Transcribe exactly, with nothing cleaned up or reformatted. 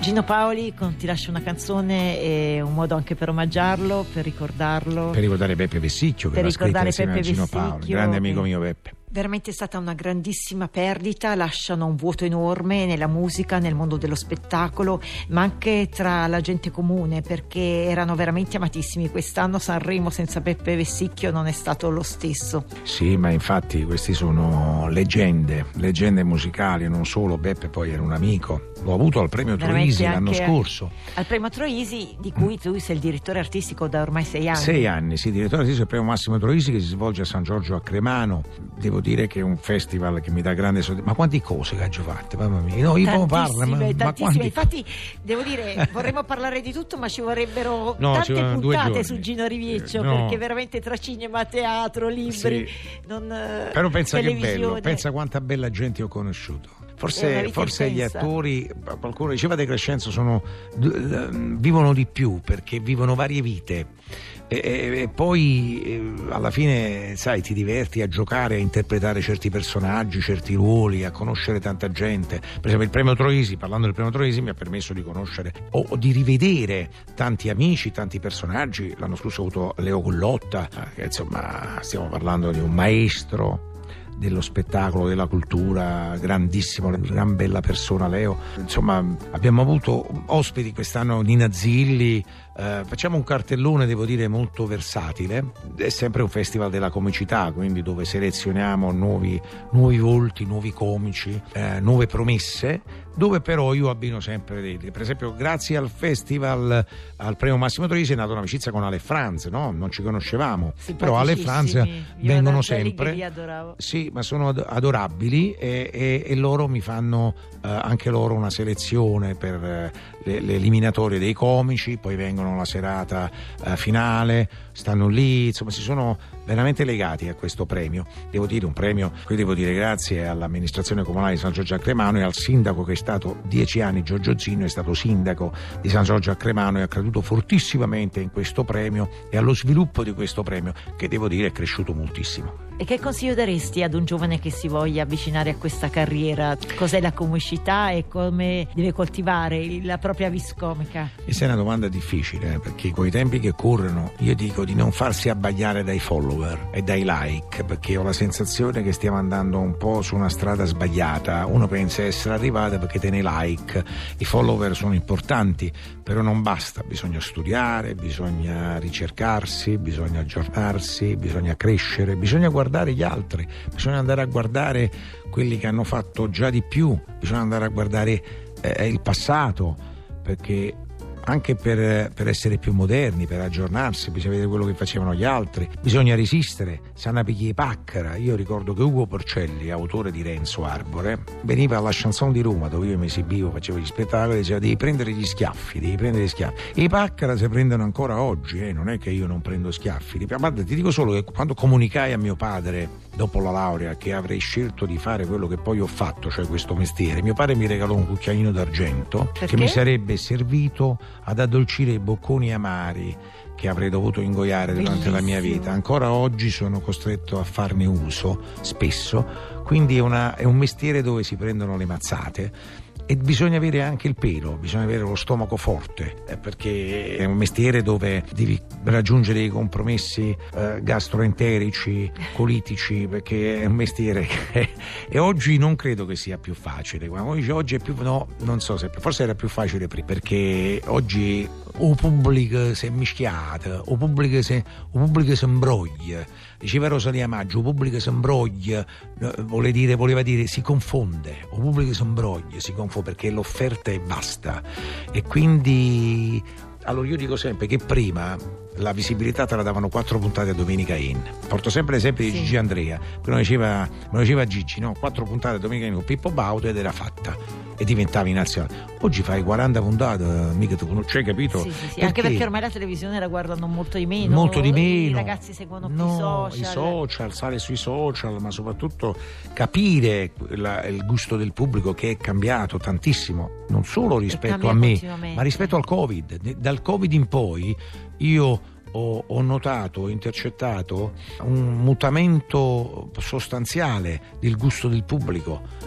Gino Paoli con Ti lascio una canzone è un modo anche per omaggiarlo, per ricordarlo. Per ricordare Beppe Vessicchio, che per l'ha scritta ricordare insieme Peppe a Gino Vessicchio, Paoli, grande amico mio Beppe. Veramente è stata una grandissima perdita, lasciano un vuoto enorme nella musica, nel mondo dello spettacolo, ma anche tra la gente comune, perché erano veramente amatissimi. Quest'anno Sanremo senza Beppe Vessicchio non è stato lo stesso. Sì, ma infatti questi sono leggende, leggende musicali, non solo. Beppe poi era un amico, l'ho avuto al premio Troisi l'anno scorso. Al premio Troisi, di cui tu sei il direttore artistico da ormai sei anni. Sei anni, sì, direttore artistico del premio Massimo Troisi, che si svolge a San Giorgio a Cremano. Devo dire che è un festival che mi dà grande soddisfazione. Ma quanti cose che ha già fatte, mamma mia. No, io posso parlare, ma, ma quanti... Infatti, devo dire, vorremmo parlare di tutto, ma ci vorrebbero no, tante ci puntate su Gino Rivieccio, no. perché veramente tra cinema, teatro, libri, sì. non, però pensa che televisione. bello, pensa quanta bella gente ho conosciuto. Forse, forse gli attori, qualcuno diceva De Crescenzo, sono, vivono di più perché vivono varie vite. E, e, e poi eh, alla fine, sai, ti diverti a giocare, a interpretare certi personaggi, certi ruoli, a conoscere tanta gente. Per esempio il premio Troisi, parlando del premio Troisi, mi ha permesso di conoscere o, o di rivedere tanti amici, tanti personaggi. L'anno scorso ho avuto Leo Gullotta, che insomma stiamo parlando di un maestro dello spettacolo, della cultura, grandissimo, gran bella persona Leo. Insomma, abbiamo avuto ospiti quest'anno, Nina Zilli. Eh, facciamo un cartellone, devo dire, molto versatile. È sempre un festival della comicità, quindi dove selezioniamo nuovi, nuovi volti, nuovi comici, eh, nuove promesse, dove però io abbino sempre dei, per esempio grazie al festival, al premio Massimo Troisi è nata un'amicizia con Ale Franz, no? Non ci conoscevamo, però Ale Franz vengono sempre, sì, ma sono adorabili e, e, e loro mi fanno eh, anche loro una selezione per eh, le, le eliminatorie dei comici, poi vengono la serata eh, finale, stanno lì, insomma si sono veramente legati a questo premio. Devo dire un premio, qui devo dire grazie all'amministrazione comunale di San Giorgio a Cremano e al sindaco che è stato dieci anni, Giorgio Zinno, è stato sindaco di San Giorgio a Cremano e ha creduto fortissimamente in questo premio e allo sviluppo di questo premio, che devo dire è cresciuto moltissimo. E che consiglio daresti ad un giovane che si voglia avvicinare a questa carriera? Cos'è la comicità e come deve coltivare la propria vis comica? Questa è una domanda difficile, eh, perché con i tempi che corrono io dico di non farsi abbagliare dai follower e dai like, perché ho la sensazione che stiamo andando un po' su una strada sbagliata. Uno pensa essere arrivato perché tiene like, i follower sono importanti, però non basta, bisogna studiare, bisogna ricercarsi, bisogna aggiornarsi, bisogna crescere, bisogna guardare gli altri, bisogna andare a guardare quelli che hanno fatto già di più, bisogna andare a guardare eh, il passato, perché anche per, per essere più moderni, per aggiornarsi, bisogna vedere quello che facevano gli altri, bisogna resistere, sana pigli paccara. Io ricordo che Ugo Porcelli, autore di Renzo Arbore, veniva alla Chanson di Roma, dove io mi esibivo, facevo gli spettacoli, e diceva devi prendere gli schiaffi, devi prendere gli schiaffi. E i paccara si prendono ancora oggi, eh? Non è che io non prendo schiaffi. Guarda, ti dico solo che quando comunicai a mio padre dopo la laurea che avrei scelto di fare quello che poi ho fatto, cioè questo mestiere, mio padre mi regalò un cucchiaino d'argento. Perché? Che mi sarebbe servito ad addolcire i bocconi amari che avrei dovuto ingoiare durante Bellissimo. La mia vita. Ancora oggi sono costretto a farne uso spesso, quindi è, una, è un mestiere dove si prendono le mazzate e bisogna avere anche il pelo, bisogna avere lo stomaco forte, eh, perché è un mestiere dove devi raggiungere i compromessi eh, gastroenterici, colitici, perché è un mestiere che e oggi non credo che sia più facile. Oggi, oggi è più, no, non so se forse era più facile prima, perché oggi o pubblico si è mischiato, o pubblico si, o pubblico si imbroglia. Diceva Rosalia Maggio, o pubblico si imbroglia, vuole dire, voleva dire si confonde, o pubblico si imbroglia, si confonde, perché l'offerta è vasta e quindi allora io dico sempre che prima la visibilità te la davano quattro puntate a Domenica In. Porto sempre l'esempio di sì. Gigi Andrea, me lo diceva, me lo diceva Gigi, no? Quattro puntate a Domenica In con Pippo Baudo ed era fatta e diventavi nazionale. Oggi fai quaranta puntate, mica tu non c'hai capito? Sì, sì, sì. Anche perché ormai la televisione la guardano molto di meno. Molto di meno. I ragazzi seguono più no, i social. i social, sale sui social, ma soprattutto capire la, il gusto del pubblico che è cambiato tantissimo, non solo rispetto a me, ma rispetto al Covid. Dal Covid in poi io ho, ho notato, ho intercettato un mutamento sostanziale del gusto del pubblico.